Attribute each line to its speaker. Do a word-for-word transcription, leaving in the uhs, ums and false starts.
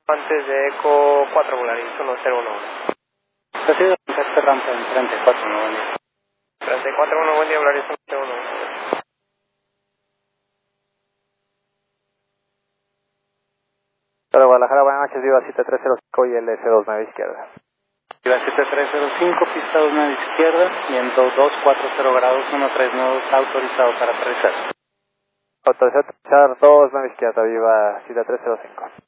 Speaker 1: Antes de Eco cuatro Volaris uno cero uno.
Speaker 2: Recibe contacto rampa en treinta y cuatro uno, buen día.
Speaker 1: treinta y cuatro uno, buen día, Volaris uno cero uno.
Speaker 3: Hola Guadalajara, buenas noches, Viva siete tres cero cinco y L S dos nueve izquierda.
Speaker 2: Viva siete tres cero cinco, pista dos nueve izquierda, viento dos cuatro cero grados, uno tres nueve, está autorizado para aterrizar.
Speaker 3: Autorizado a aterrizar dos nueve izquierda, Viva siete tres cero cinco.